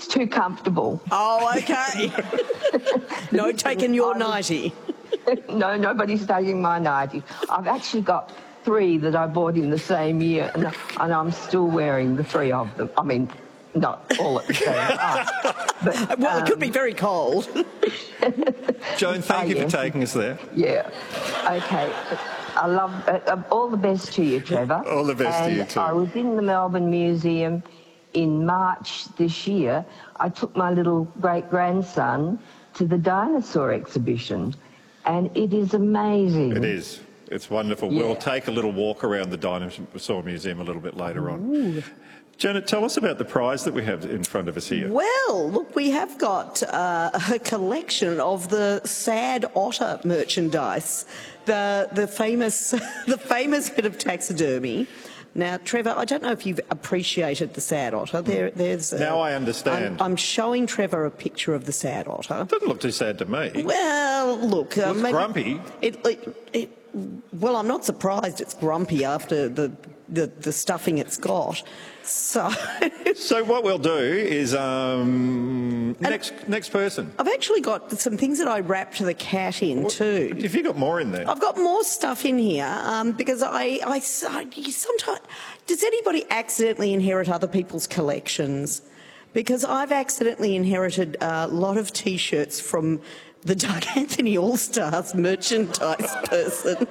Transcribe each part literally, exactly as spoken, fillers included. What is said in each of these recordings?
It's too comfortable. Oh, okay. No taking your nightie. No, nobody's taking my nightie. I've actually got three that I bought in the same year, and, and I'm still wearing the three of them. I mean, not all at the same time. But, Well, um, it could be very cold. Joan, thank Oh, you yeah. for taking us there. Yeah. Okay. I love uh, uh, all the best to you, Trevor. All the best to And you too. I was in the Melbourne Museum in March this year. I took my little great-grandson to the dinosaur exhibition, and it is amazing. It is. It's wonderful. Yeah. We'll take a little walk around the Dinosaur Museum a little bit later on. Ooh. Janet, tell us about the prize that we have in front of us here. Well, look, we have got uh, a collection of the Sad Otter merchandise, the the famous the famous bit of taxidermy. Now, Trevor, I don't know if you've appreciated the Sad Otter. There, there's uh, Now I understand. I'm, I'm showing Trevor a picture of the Sad Otter. It doesn't look too sad to me. Well, look, uh, Looks maybe grumpy. It, it, it, well, I'm not surprised it's grumpy after the the, the stuffing it's got. So. So what we'll do is um, next next person. I've actually got some things that I wrapped the cat in too. Have you got more in there? I've got more stuff in here um, because I, I, I sometimes, does anybody accidentally inherit other people's collections? Because I've accidentally inherited a lot of T-shirts from the Doug Anthony All-Stars merchandise person.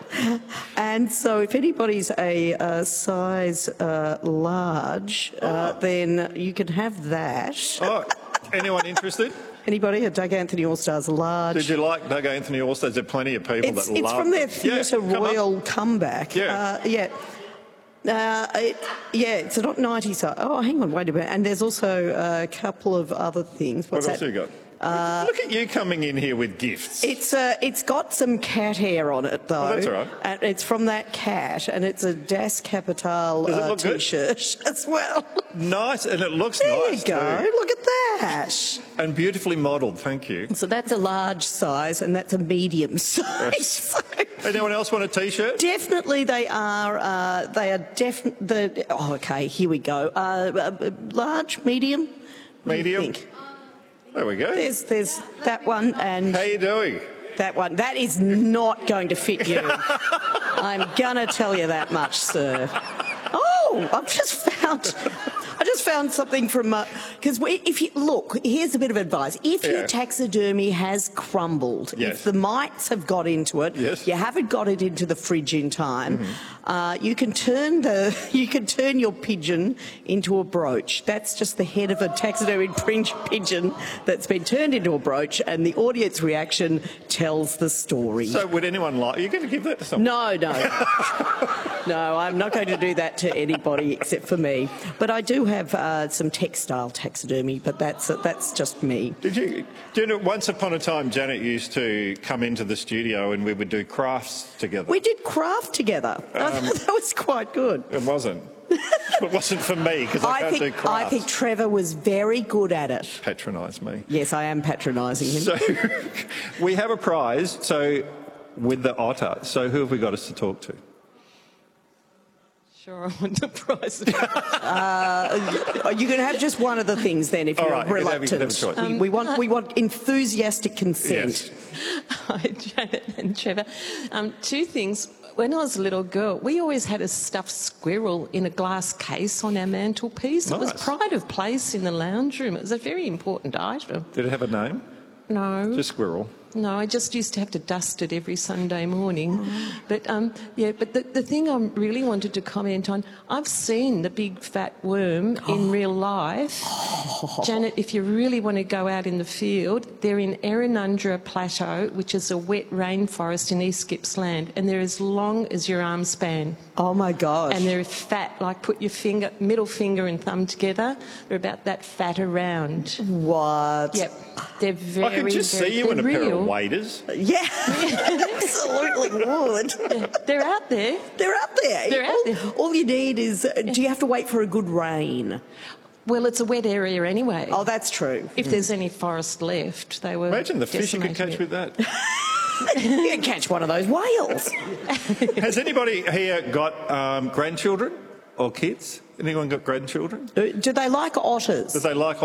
And so if anybody's a, a size uh, large, uh, Oh. then you can have that. Oh, anyone interested? Anybody? A Doug Anthony All-Stars large. Did you like Doug Anthony All-Stars? There are plenty of people It's, that it's love from their them. Theatre Yeah, come Royal on. comeback. Yeah. Uh, yeah. Uh, it, yeah, it's not ninety size. Oh, hang on, wait a minute. And there's also a couple of other things. What What's else that? have you got? Look at you coming in here with gifts. It's uh, it's got some cat hair on it though. Oh, that's all right. And it's from that cat, and it's a Das Kapital Does it uh, look good? T-shirt as well. Nice, and it looks There nice you go. too. Look at that. And beautifully modelled, thank you. So that's a large size, and that's a medium size. Anyone else want a T-shirt? Definitely, they are. Uh, they are definitely. The oh, okay. Here we go. Uh, uh, large, medium, What do you Medium? think? There we go. There's, there's that one and How you doing? that one. That is not going to fit you. I'm gonna tell you that much, sir. Oh, I've just found. I just found something from because uh, if you look, here's a bit of advice. If Yeah. your taxidermy has crumbled, Yes. if the mites have got into it, Yes. you haven't got it into the fridge in time, uh, you can turn the you can turn your pigeon into a brooch. That's just the head of a taxidermy pigeon that's been turned into a brooch, and the audience reaction tells the story. So would anyone like... Are you going to give that to someone? No, no. No, I'm not going to do that to anybody except for me. But I do have uh, some textile taxidermy, but that's uh, that's just me. Did you... Do you know, once upon a time, Janet used to come into the studio and we would do crafts together. We did craft together. I thought that was quite good. It wasn't. It wasn't for me, because I, I can't do think, crafts. I think Trevor was very good at it. Patronise me. Yes, I am patronising him. So we have a prize, so with the otter. So who have we got us to talk to? Sure, I want the prize. uh, you can have just one of the things then if All you're right, you can have- you can reluctant. have a choice. we, we want we want enthusiastic consent. Yes. Hi, Janet and Trevor. Um, two things. When I was a little girl, we always had a stuffed squirrel in a glass case on our mantelpiece. It was Nice. pride of place in the lounge room. It was a very important item. Did it have a name? No. Just squirrel. No, I just used to have to dust it every Sunday morning. But um, yeah, but the, the thing I really wanted to comment on, I've seen the big fat worm in real life. Janet, if you really want to go out in the field, they're in Errinundra Plateau, which is a wet rainforest in East Gippsland, and they're as long as your arm span. Oh my gosh. And they're fat, like put your finger, middle finger and thumb together. They're about that fat around. What? Yep, they're very, I could just very, see you in a they're pair real. of waders. Yeah, absolutely would. They're out there. They're out there. They're out all, there. all you need is, uh, do you have to wait for a good rain? Well, it's a wet area anyway. Oh, that's true. If there's any forest left, they were. Imagine the fish you could decimating catch it. with that. You can catch one of those whales. Has anybody here got um, grandchildren or kids? Anyone got grandchildren? Do they like otters? Do they like